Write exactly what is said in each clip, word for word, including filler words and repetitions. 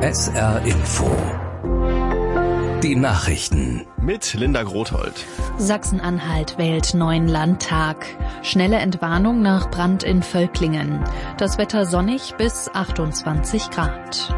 S R Info. Die Nachrichten. Mit Linda Grothold. Sachsen-Anhalt wählt neuen Landtag. Schnelle Entwarnung nach Brand in Völklingen. Das Wetter sonnig bis achtundzwanzig Grad.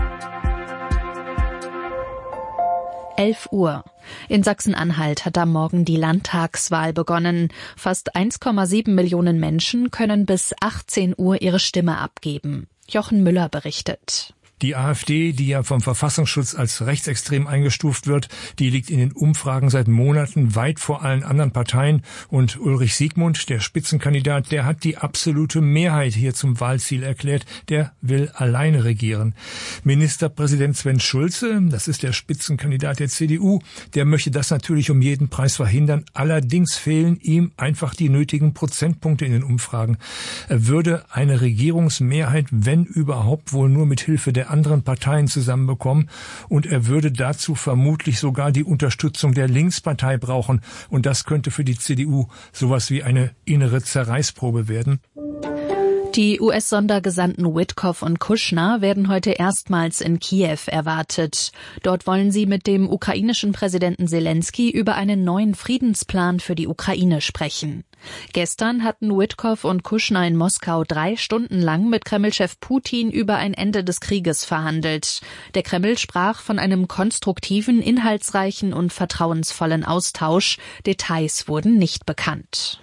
elf Uhr. In Sachsen-Anhalt hat am Morgen die Landtagswahl begonnen. Fast eins Komma sieben Millionen Menschen können bis achtzehn Uhr ihre Stimme abgeben. Jochen Müller berichtet. Die AfD, die ja vom Verfassungsschutz als rechtsextrem eingestuft wird, die liegt in den Umfragen seit Monaten weit vor allen anderen Parteien. Und Ulrich Siegmund, der Spitzenkandidat, der hat die absolute Mehrheit hier zum Wahlziel erklärt. Der will alleine regieren. Ministerpräsident Sven Schulze, das ist der Spitzenkandidat der C D U, der möchte das natürlich um jeden Preis verhindern. Allerdings fehlen ihm einfach die nötigen Prozentpunkte in den Umfragen. Er würde eine Regierungsmehrheit, wenn überhaupt, wohl nur mit Hilfe der anderen Parteien zusammenbekommen, und er würde dazu vermutlich sogar die Unterstützung der Linkspartei brauchen, und das könnte für die C D U sowas wie eine innere Zerreißprobe werden. Die U S-Sondergesandten Witkoff und Kushner werden heute erstmals in Kiew erwartet. Dort wollen sie mit dem ukrainischen Präsidenten Zelensky über einen neuen Friedensplan für die Ukraine sprechen. Gestern hatten Witkoff und Kushner in Moskau drei Stunden lang mit Kreml-Chef Putin über ein Ende des Krieges verhandelt. Der Kreml sprach von einem konstruktiven, inhaltsreichen und vertrauensvollen Austausch. Details wurden nicht bekannt.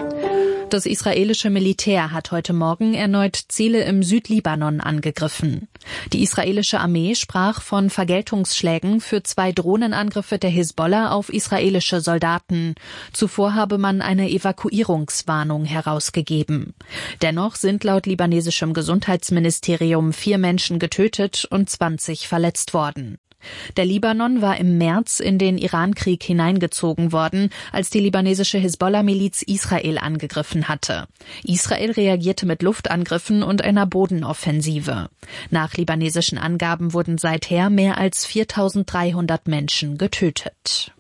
Das israelische Militär hat heute Morgen erneut Ziele im Südlibanon angegriffen. Die israelische Armee sprach von Vergeltungsschlägen für zwei Drohnenangriffe der Hisbollah auf israelische Soldaten. Zuvor habe man eine Evakuierungswarnung herausgegeben. Dennoch sind laut libanesischem Gesundheitsministerium vier Menschen getötet und zwanzig verletzt worden. Der Libanon war im März in den Irankrieg hineingezogen worden, als die libanesische Hisbollah-Miliz Israel angegriffen hatte. Israel reagierte mit Luftangriffen und einer Bodenoffensive. Nach libanesischen Angaben wurden seither mehr als viertausenddreihundert Menschen getötet.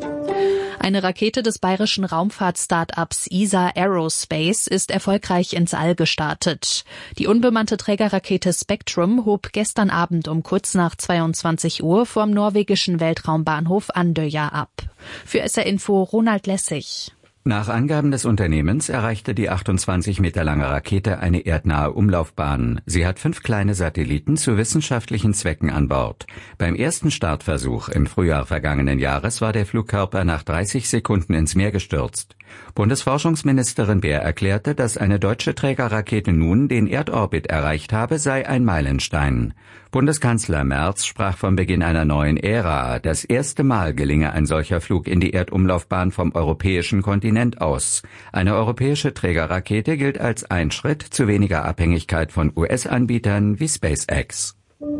Eine Rakete des bayerischen Raumfahrt-Startups E S A Aerospace ist erfolgreich ins All gestartet. Die unbemannte Trägerrakete Spectrum hob gestern Abend um kurz nach zweiundzwanzig Uhr vom norwegischen Weltraumbahnhof Andøya ab. Für S R Info Ronald Lessig. Nach Angaben des Unternehmens erreichte die achtundzwanzig Meter lange Rakete eine erdnahe Umlaufbahn. Sie hat fünf kleine Satelliten zu wissenschaftlichen Zwecken an Bord. Beim ersten Startversuch im Frühjahr vergangenen Jahres war der Flugkörper nach dreißig Sekunden ins Meer gestürzt. Bundesforschungsministerin Baer erklärte, dass eine deutsche Trägerrakete nun den Erdorbit erreicht habe, sei ein Meilenstein. Bundeskanzler Merz sprach vom Beginn einer neuen Ära. Das erste Mal gelinge ein solcher Flug in die Erdumlaufbahn vom europäischen Kontinent aus. Eine europäische Trägerrakete gilt als ein Schritt zu weniger Abhängigkeit von U S-Anbietern wie SpaceX.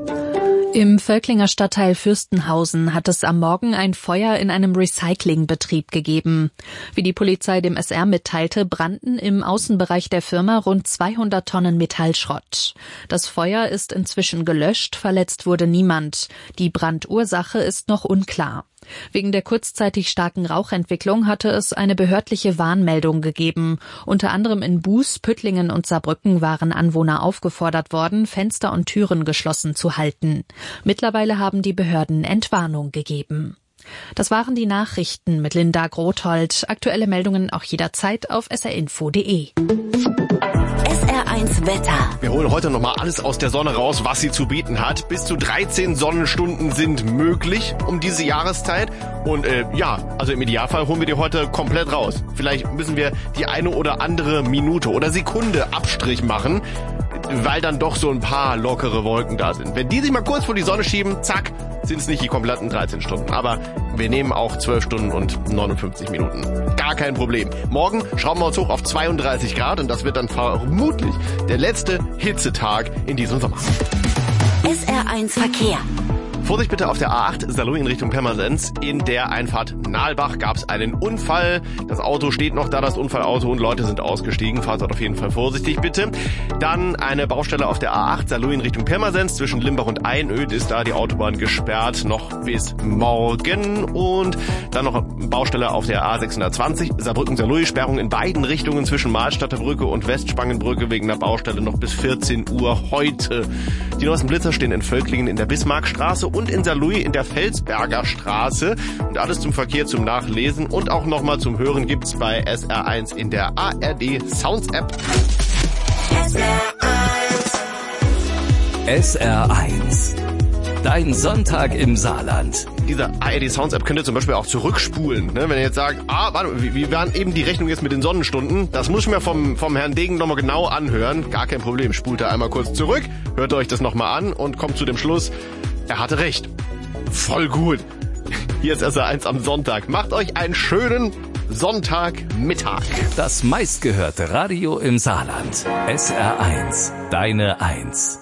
Im Völklinger Stadtteil Fürstenhausen hat es am Morgen ein Feuer in einem Recyclingbetrieb gegeben. Wie die Polizei dem S R mitteilte, brannten im Außenbereich der Firma rund zweihundert Tonnen Metallschrott. Das Feuer ist inzwischen gelöscht, verletzt wurde niemand. Die Brandursache ist noch unklar. Wegen der kurzzeitig starken Rauchentwicklung hatte es eine behördliche Warnmeldung gegeben. Unter anderem in Buß, Püttlingen und Saarbrücken waren Anwohner aufgefordert worden, Fenster und Türen geschlossen zu halten. Mittlerweile haben die Behörden Entwarnung gegeben. Das waren die Nachrichten mit Linda Grothold. Aktuelle Meldungen auch jederzeit auf s r info punkt d e. S R eins Wetter. Wir holen heute nochmal alles aus der Sonne raus, was sie zu bieten hat. Bis zu dreizehn Sonnenstunden sind möglich um diese Jahreszeit. Und äh, ja, also im Idealfall holen wir die heute komplett raus. Vielleicht müssen wir die eine oder andere Minute oder Sekunde Abstrich machen, weil dann doch so ein paar lockere Wolken da sind. Wenn die sich mal kurz vor die Sonne schieben, zack, sind es nicht die kompletten dreizehn Stunden. Aber wir nehmen auch zwölf Stunden und neunundfünfzig Minuten. Gar kein Problem. Morgen schrauben wir uns hoch auf zweiunddreißig Grad und das wird dann vermutlich der letzte Hitzetag in diesem Sommer. S R eins Verkehr. Vorsicht bitte auf der A acht, Saarlouis in Richtung Pirmasens. In der Einfahrt Nahlbach gab es einen Unfall. Das Auto steht noch da, das Unfallauto, und Leute sind ausgestiegen. Fahrt dort auf jeden Fall vorsichtig bitte. Dann eine Baustelle auf der A acht, Saarlouis in Richtung Pirmasens. Zwischen Limbach und Einöd ist da die Autobahn gesperrt, noch bis morgen. Und dann noch Baustelle auf der A sechshundertzwanzig, Saarbrücken-Saarlouis. Sperrung in beiden Richtungen zwischen Mahlstadter Brücke und Westspangenbrücke wegen der Baustelle noch bis vierzehn Uhr heute. Die neuesten Blitzer stehen in Völklingen in der Bismarckstraße und in Saarlouis in der Felsberger Straße. Und alles zum Verkehr zum Nachlesen und auch nochmal zum Hören gibt's bei S R eins in der A R D Sounds App. S R eins. S R eins. Dein Sonntag im Saarland. Dieser A R D Sounds App könnt ihr zum Beispiel auch zurückspulen. Ne? Wenn ihr jetzt sagt, ah, warte, wie, wie waren eben die Rechnung jetzt mit den Sonnenstunden? Das muss ich mir vom, vom Herrn Degen nochmal genau anhören. Gar kein Problem. Spult da einmal kurz zurück, hört euch das nochmal an und kommt zu dem Schluss, er hatte recht. Voll gut. Hier ist S R eins am Sonntag. Macht euch einen schönen Sonntagmittag. Das meistgehörte Radio im Saarland. S R eins. Deine Eins.